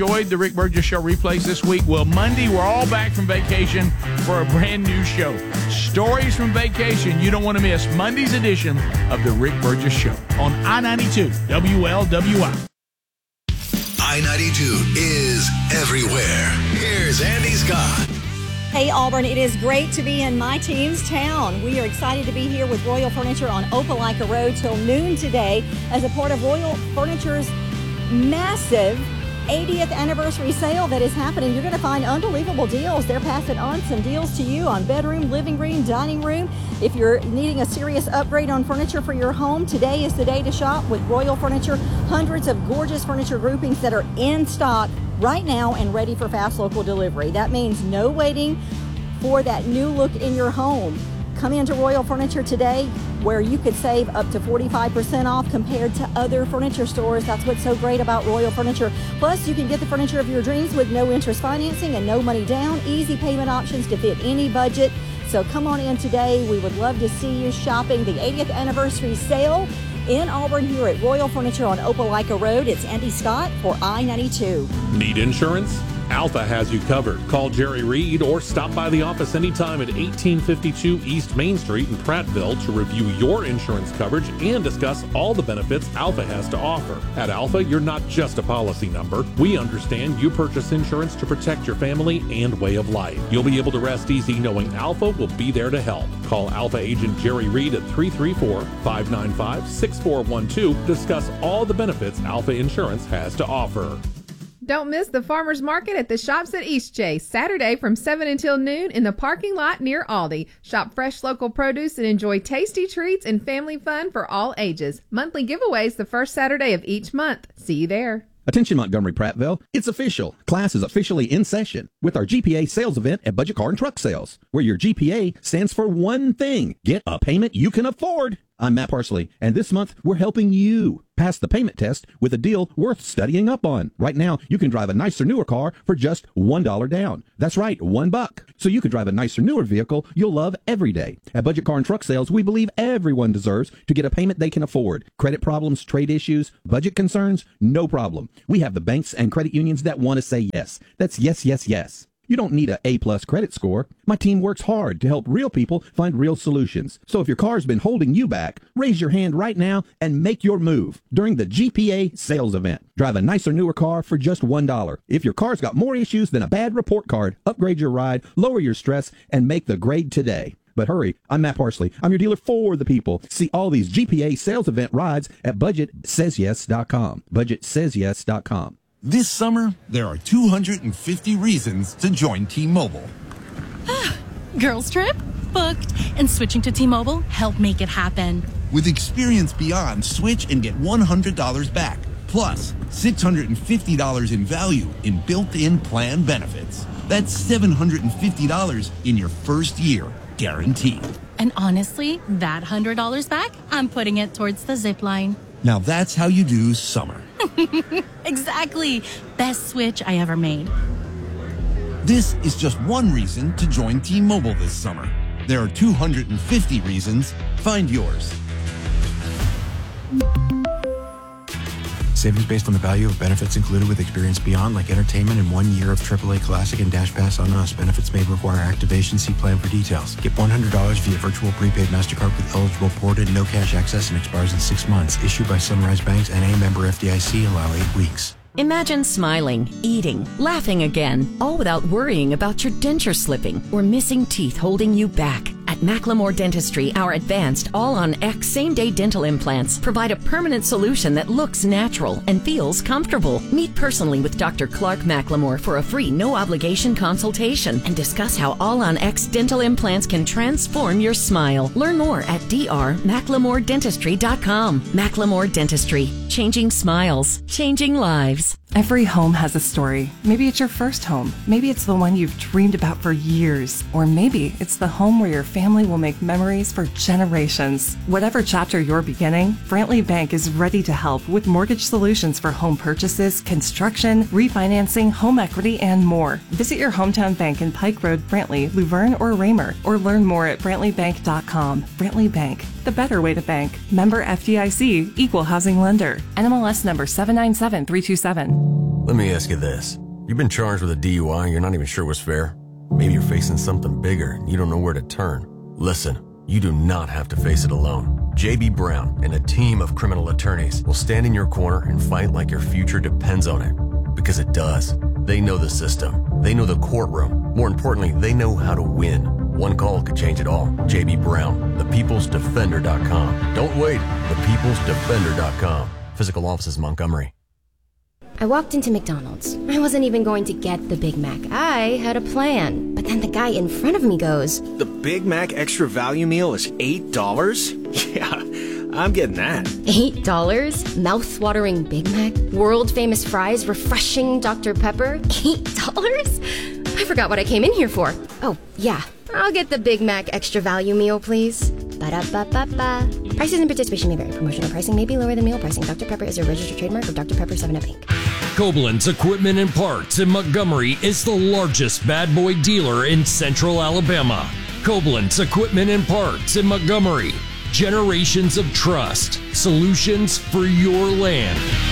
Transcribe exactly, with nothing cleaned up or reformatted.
Enjoyed the Rick Burgess Show replays this week. Well, Monday, we're all back from vacation for a brand new show. Stories from vacation you don't want to miss. Monday's edition of the Rick Burgess Show on I ninety-two W L W I. I ninety-two is everywhere. Here's Andy Scott. Hey Auburn, it is great to be in my team's town. We are excited to be here with Royal Furniture on Opelika Road till noon today as a part of Royal Furniture's massive eightieth anniversary sale that is happening. You're going to find unbelievable deals. They're passing on some deals to you on bedroom, living room, dining room. If you're needing a serious upgrade on furniture for your home, today is the day to shop with Royal Furniture. Hundreds of gorgeous furniture groupings that are in stock right now and ready for fast local delivery. That means no waiting for that new look in your home. Come into Royal Furniture today where you could save up to forty-five percent off compared to other furniture stores. That's what's so great about Royal Furniture. Plus, you can get the furniture of your dreams with no interest financing and no money down. Easy payment options to fit any budget. So come on in today. We would love to see you shopping the eightieth anniversary sale in Auburn here at Royal Furniture on Opelika Road. It's Andy Scott for I ninety-two. Need insurance? Alpha has you covered. Call Jerry Reed or stop by the office anytime at eighteen fifty-two East Main Street in Prattville to review your insurance coverage and discuss all the benefits Alpha has to offer. At Alpha, you're not just a policy number. We understand you purchase insurance to protect your family and way of life. You'll be able to rest easy knowing Alpha will be there to help. Call Alpha agent Jerry Reed at three three four, five nine five, six four one two to discuss all the benefits Alpha Insurance has to offer. Don't miss the Farmers Market at the Shops at Eastchase, Saturday from seven until noon in the parking lot near Aldi. Shop fresh local produce and enjoy tasty treats and family fun for all ages. Monthly giveaways the first Saturday of each month. See you there. Attention Montgomery Prattville, it's official. Class is officially in session with our G P A sales event at Budget Car and Truck Sales, where your G P A stands for one thing: get a payment you can afford. I'm Matt Parsley, and this month we're helping you pass the payment test with a deal worth studying up on. Right now, you can drive a nicer, newer car for just one dollar down. That's right, one buck. So you can drive a nicer, newer vehicle you'll love every day. At Budget Car and Truck Sales, we believe everyone deserves to get a payment they can afford. Credit problems, trade issues, budget concerns? No problem. We have the banks and credit unions that want to say yes. That's yes, yes, yes. You don't need a A-plus credit score. My team works hard to help real people find real solutions. So if your car's been holding you back, raise your hand right now and make your move during the G P A sales event. Drive a nicer, newer car for just one dollar. If your car's got more issues than a bad report card, upgrade your ride, lower your stress, and make the grade today. But hurry, I'm Matt Parsley. I'm your dealer for the people. See all these G P A sales event rides at budget says yes dot com. budget says yes dot com. This summer, there are two hundred fifty reasons to join T-Mobile. Girls trip? Booked. And switching to T-Mobile helped make it happen. With Experience Beyond, switch and get one hundred dollars back. Plus, six hundred fifty dollars in value in built-in plan benefits. That's seven hundred fifty dollars in your first year, guaranteed. And honestly, that one hundred dollars back, I'm putting it towards the zip line. Now that's how you do summer. Exactly. Best switch I ever made. This is just one reason to join T-Mobile this summer. There are two hundred fifty reasons. Find yours. Savings based on the value of benefits included with Experience Beyond, like entertainment and one year of triple A Classic and Dash Pass on us. Benefits may require activation. See plan for details. Get one hundred dollars via virtual prepaid MasterCard with eligible ported, no cash access, and expires in six months. Issued by Sunrise Banks and a member F D I C. Allow eight weeks. Imagine smiling, eating, laughing again, all without worrying about your denture slipping or missing teeth holding you back. At Macklemore Dentistry, our advanced all-on-X same-day dental implants provide a permanent solution that looks natural and feels comfortable. Meet personally with Doctor Clark Macklemore for a free, no-obligation consultation and discuss how all-on-X dental implants can transform your smile. Learn more at d r macklemore dentistry dot com. Macklemore Dentistry, changing smiles, changing lives. Every home has a story. Maybe it's your first home. Maybe it's the one you've dreamed about for years. Or maybe it's the home where your family will make memories for generations. Whatever chapter you're beginning, Brantley Bank is ready to help with mortgage solutions for home purchases, construction, refinancing, home equity, and more. Visit your hometown bank in Pike Road, Brantley, Luverne, or Raymer, or learn more at brantley bank dot com. Brantley Bank, the better way to bank. Member F D I C, Equal Housing Lender. N M L S number seven nine seven three two seven. Let me ask you this. You've been charged with a D U I and you're not even sure what's fair? Maybe you're facing something bigger and you don't know where to turn. Listen, you do not have to face it alone. J B. Brown and a team of criminal attorneys will stand in your corner and fight like your future depends on it. Because it does. They know the system. They know the courtroom. More importantly, they know how to win. One call could change it all. J B. Brown, the peoples defender dot com. Don't wait, the peoples defender dot com. Physical offices, Montgomery. I walked into McDonald's. I wasn't even going to get the Big Mac. I had a plan. But then the guy in front of me goes, "The Big Mac Extra Value Meal is eight dollars? Yeah, I'm getting that." eight dollars? Mouth-watering Big Mac? World-famous fries? Refreshing Doctor Pepper? eight dollars? I forgot what I came in here for. Oh, yeah. I'll get the Big Mac Extra Value Meal, please. Ba-da-ba-ba-ba. Prices and participation may vary. Promotional pricing may be lower than meal pricing. Doctor Pepper is a registered trademark of Doctor Pepper seven up Incorporated. Koblenz Equipment and Parts in Montgomery is the largest bad boy dealer in Central Alabama. Koblenz Equipment and Parts in Montgomery. Generations of trust. Solutions for your land.